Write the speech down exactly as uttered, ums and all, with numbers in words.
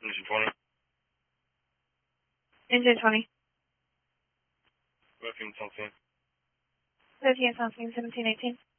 Engine twenty. Engine twenty. Refume something. thirteen something, seventeen eighteen.